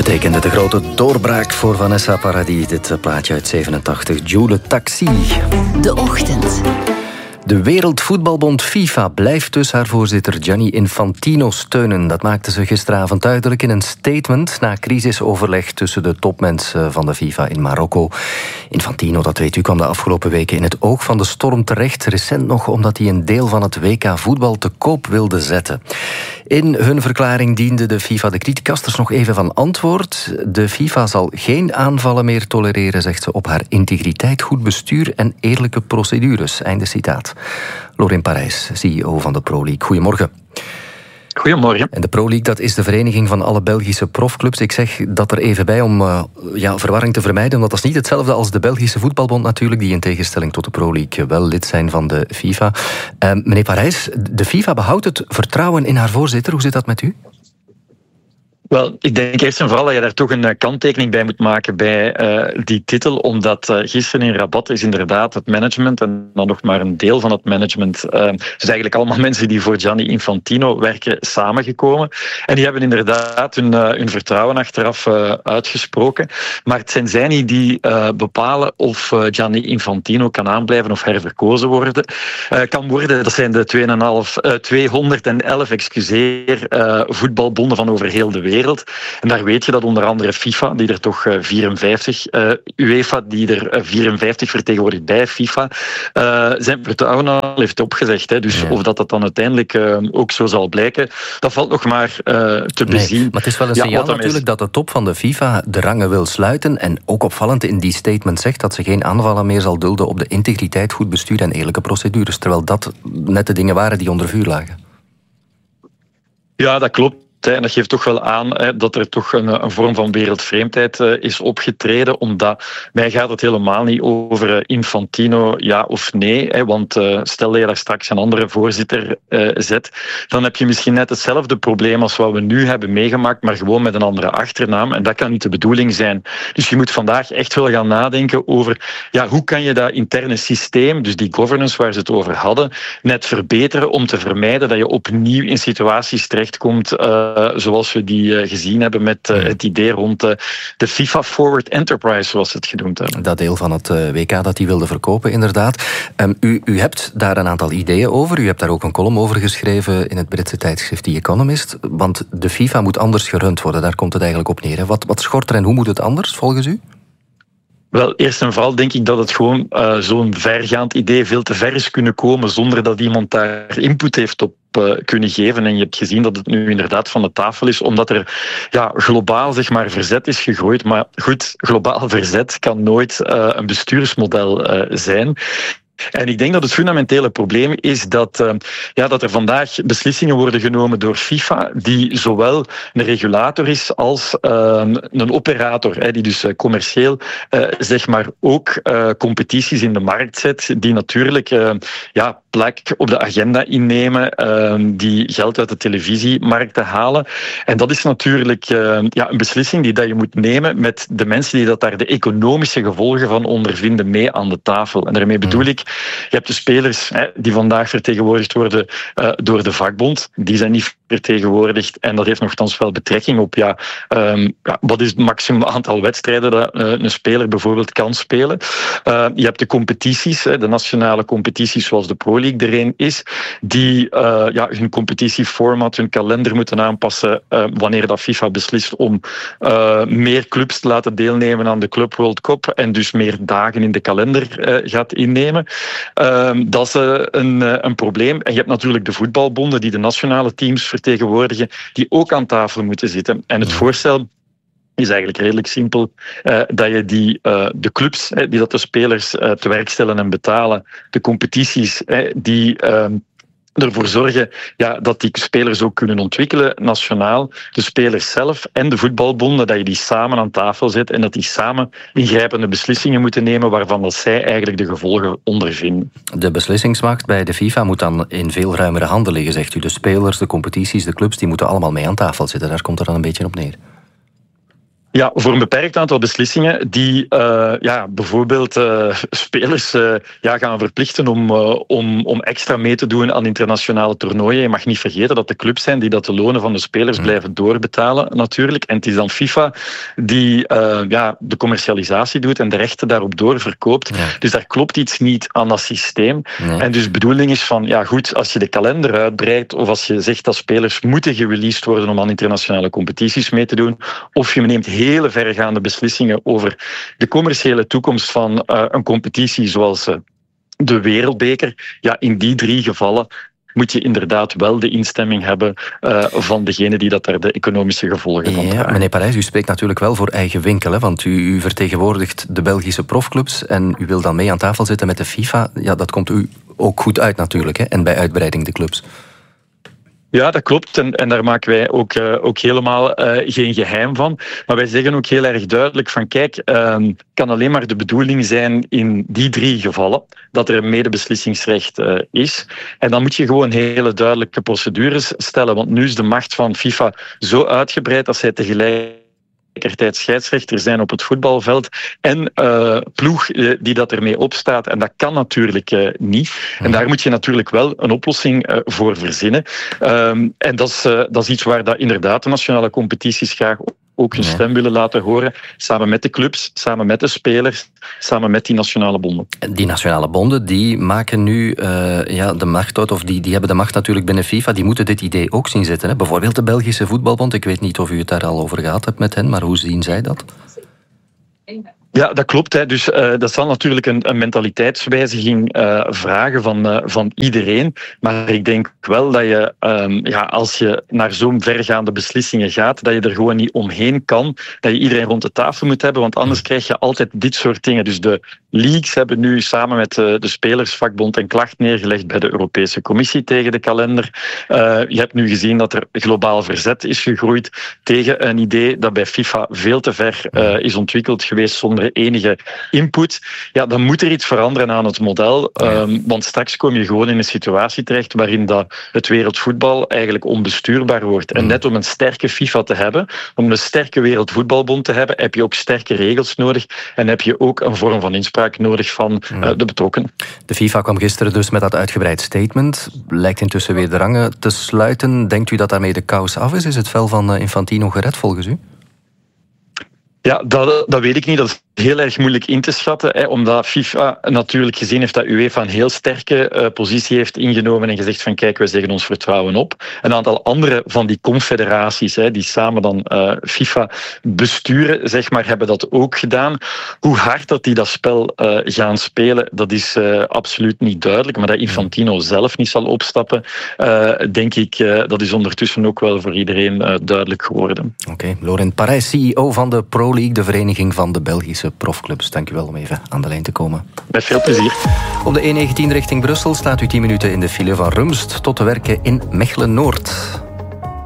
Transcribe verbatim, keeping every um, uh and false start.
betekende de grote doorbraak voor Vanessa Paradis. Dit plaatje uit zevenentachtig, Joule Taxi. De Ochtend. De Wereldvoetbalbond FIFA blijft dus haar voorzitter Gianni Infantino steunen. Dat maakte ze gisteravond duidelijk in een statement na crisisoverleg tussen de topmensen van de FIFA in Marokko. Infantino, dat weet u, kwam de afgelopen weken in het oog van de storm terecht. Recent nog omdat hij een deel van het W K voetbal te koop wilde zetten. In hun verklaring diende de FIFA de criticasters nog even van antwoord. De FIFA zal geen aanvallen meer tolereren, zegt ze, op haar integriteit, goed bestuur en eerlijke procedures. Einde citaat. Laurent Parijs, C E O van de Pro League. Goedemorgen. Goedemorgen. En de Pro League, dat is de vereniging van alle Belgische profclubs. Ik zeg dat er even bij om uh, ja, verwarring te vermijden, want dat is niet hetzelfde als de Belgische Voetbalbond natuurlijk, die in tegenstelling tot de Pro League wel lid zijn van de FIFA. Uh, meneer Parijs, de FIFA behoudt het vertrouwen in haar voorzitter. Hoe zit dat met u? Wel, ik denk eerst en vooral dat je daar toch een kanttekening bij moet maken bij uh, die titel, omdat uh, gisteren in Rabat is inderdaad het management, en dan nog maar een deel van het management, uh, dus eigenlijk allemaal mensen die voor Gianni Infantino werken, samengekomen. En die hebben inderdaad hun, uh, hun vertrouwen achteraf uh, uitgesproken. Maar het zijn zij niet die uh, bepalen of uh, Gianni Infantino kan aanblijven of herverkozen worden. Uh, kan worden. Dat zijn de tweehonderdelf excuseer, uh, voetbalbonden van over heel de wereld. En daar weet je dat onder andere FIFA, die er toch vierenvijftig, uh, UEFA, die er vierenvijftig vertegenwoordigt bij FIFA, uh, zijn vertrouwen al heeft opgezegd. Hè. Dus ja. Of dat, dat dan uiteindelijk uh, ook zo zal blijken, dat valt nog maar uh, te bezien. Nee, maar het is wel een signaal ja, natuurlijk is... dat de top van de FIFA de rangen wil sluiten en ook opvallend in die statement zegt dat ze geen aanvallen meer zal dulden op de integriteit, goed bestuur en eerlijke procedures. Terwijl dat net de dingen waren die onder vuur lagen. Ja, dat klopt. En dat geeft toch wel aan hè, dat er toch een, een vorm van wereldvreemdheid uh, is opgetreden. Omdat mij gaat het helemaal niet over uh, Infantino, ja of nee. Hè, want uh, stel dat je daar straks een andere voorzitter uh, zet, dan heb je misschien net hetzelfde probleem als wat we nu hebben meegemaakt, maar gewoon met een andere achternaam. En dat kan niet de bedoeling zijn. Dus je moet vandaag echt wel gaan nadenken over ja, hoe kan je dat interne systeem, dus die governance waar ze het over hadden, net verbeteren om te vermijden dat je opnieuw in situaties terechtkomt uh, Uh, zoals we die uh, gezien hebben met uh, het idee rond uh, de FIFA Forward Enterprise, zoals ze het genoemd hebben. Dat deel van het uh, W K dat die wilde verkopen, inderdaad. Um, u, u hebt daar een aantal ideeën over. U hebt daar ook een column over geschreven in het Britse tijdschrift The Economist. Want de FIFA moet anders gerund worden, daar komt het eigenlijk op neer. Hè? Wat, wat schort er en hoe moet het anders, volgens u? Wel, eerst en vooral denk ik dat het gewoon uh, zo'n vergaand idee veel te ver is kunnen komen zonder dat iemand daar input heeft op uh, kunnen geven. En je hebt gezien dat het nu inderdaad van de tafel is, omdat er ja, globaal zeg maar, verzet is gegooid. Maar goed, globaal verzet kan nooit uh, een bestuursmodel uh, zijn. En ik denk dat het fundamentele probleem is dat, uh, ja, dat er vandaag beslissingen worden genomen door FIFA die zowel een regulator is als uh, een operator, hè, die dus uh, commercieel uh, zeg maar ook uh, competities in de markt zet, die natuurlijk uh, ja, plek op de agenda innemen, uh, die geld uit de televisiemarkten halen. En dat is natuurlijk uh, ja, een beslissing die dat je moet nemen met de mensen die dat daar de economische gevolgen van ondervinden mee aan de tafel. En daarmee bedoel ik, je hebt de spelers hè, die vandaag vertegenwoordigd worden uh, door de vakbond. Die zijn niet vertegenwoordigd. En dat heeft nogthans wel betrekking op ja, um, ja, wat is het maximum aantal wedstrijden dat uh, een speler bijvoorbeeld kan spelen. Uh, je hebt de competities, hè, de nationale competities zoals de Pro League er een is, die uh, ja, hun competitieformat, hun kalender moeten aanpassen uh, wanneer dat FIFA beslist om uh, meer clubs te laten deelnemen aan de Club World Cup en dus meer dagen in de kalender uh, gaat innemen. Uh, dat is uh, een, uh, een probleem. En je hebt natuurlijk de voetbalbonden die de nationale teams vertegenwoordigen, die ook aan tafel moeten zitten. En het voorstel is eigenlijk redelijk simpel, uh, dat je die, uh, de clubs uh, die dat de spelers uh, te werk stellen en betalen, de competities uh, die uh, ervoor zorgen ja, dat die spelers ook kunnen ontwikkelen nationaal, de spelers zelf en de voetbalbonden, dat je die samen aan tafel zet en dat die samen ingrijpende beslissingen moeten nemen waarvan dat zij eigenlijk de gevolgen ondervinden. De beslissingsmacht bij de FIFA moet dan in veel ruimere handen liggen, zegt u. De spelers, de competities, de clubs, die moeten allemaal mee aan tafel zitten. Daar komt er dan een beetje op neer. Ja, voor een beperkt aantal beslissingen die uh, ja, bijvoorbeeld uh, spelers uh, ja, gaan verplichten om, uh, om, om extra mee te doen aan internationale toernooien. Je mag niet vergeten dat de clubs zijn die dat de lonen van de spelers mm. blijven doorbetalen natuurlijk. En het is dan FIFA die uh, ja, de commercialisatie doet en de rechten daarop doorverkoopt. Ja. Dus daar klopt iets niet aan dat systeem. Nee. En dus de bedoeling is van, ja goed, als je de kalender uitbreidt of als je zegt dat spelers moeten gereleased worden om aan internationale competities mee te doen, of je neemt hele verregaande beslissingen over de commerciële toekomst van uh, een competitie zoals uh, de Wereldbeker. Ja, in die drie gevallen moet je inderdaad wel de instemming hebben uh, van degene die dat daar de economische gevolgen van dragen. Ja, meneer Parijs, u spreekt natuurlijk wel voor eigen winkel, hè, want u, u vertegenwoordigt de Belgische profclubs en u wil dan mee aan tafel zitten met de FIFA. Ja, dat komt u ook goed uit natuurlijk, hè, en bij uitbreiding de clubs. Ja, dat klopt. En, en daar maken wij ook, uh, ook helemaal uh, geen geheim van. Maar wij zeggen ook heel erg duidelijk van kijk, het uh, kan alleen maar de bedoeling zijn in die drie gevallen dat er een medebeslissingsrecht uh, is. En dan moet je gewoon hele duidelijke procedures stellen. Want nu is de macht van FIFA zo uitgebreid dat zij tegelijk tegelijkertijd scheidsrechter zijn op het voetbalveld en uh, ploeg uh, die dat ermee opstaat. En dat kan natuurlijk uh, niet. En daar moet je natuurlijk wel een oplossing uh, voor verzinnen. Um, en dat is, uh, dat is iets waar dat inderdaad de nationale competities graag ook hun stem willen laten horen, samen met de clubs, samen met de spelers, samen met die nationale bonden. Die nationale bonden die maken nu uh, ja, de macht uit, of die, die hebben de macht natuurlijk binnen FIFA, die moeten dit idee ook zien zitten. Hè? Bijvoorbeeld de Belgische voetbalbond, ik weet niet of u het daar al over gehad hebt met hen, maar hoe zien zij dat? Ja, dat klopt. Hè. Dus uh, dat zal natuurlijk een, een mentaliteitswijziging uh, vragen van, uh, van iedereen. Maar ik denk wel dat je, um, ja, als je naar zo'n vergaande beslissingen gaat, dat je er gewoon niet omheen kan. Dat je iedereen rond de tafel moet hebben, want anders krijg je altijd dit soort dingen. Dus de leagues hebben nu samen met uh, de Spelersvakbond een klacht neergelegd bij de Europese Commissie tegen de kalender. Uh, je hebt nu gezien dat er globaal verzet is gegroeid tegen een idee dat bij FIFA veel te ver uh, is ontwikkeld geweest zonder enige input. Ja, dan moet er iets veranderen aan het model. Um, want straks kom je gewoon in een situatie terecht waarin dat het wereldvoetbal eigenlijk onbestuurbaar wordt. En net om een sterke FIFA te hebben, om een sterke wereldvoetbalbond te hebben, heb je ook sterke regels nodig en heb je ook een vorm van inspraak nodig van uh, de betrokkenen. De FIFA kwam gisteren dus met dat uitgebreid statement. Lijkt intussen weer de rangen te sluiten. Denkt u dat daarmee de kous af is? Is het vel van Infantino gered volgens u? Ja, dat, dat weet ik niet. Dat is heel erg moeilijk in te schatten, hè, omdat FIFA natuurlijk gezien heeft dat UEFA een heel sterke uh, positie heeft ingenomen en gezegd van kijk, wij zeggen ons vertrouwen op. Een aantal andere van die confederaties, hè, die samen dan uh, FIFA besturen, zeg maar, hebben dat ook gedaan. Hoe hard dat die dat spel uh, gaan spelen, dat is uh, absoluut niet duidelijk. Maar dat Infantino zelf niet zal opstappen, uh, denk ik, uh, dat is ondertussen ook wel voor iedereen uh, duidelijk geworden. Oké, okay. Laurent Parijs, C E O van de Pro League, de vereniging van de Belgische profclubs. Dank u wel om even aan de lijn te komen. Met veel plezier. Op de E negentien richting Brussel staat u tien minuten in de file van Rumst tot te werken in Mechelen-Noord.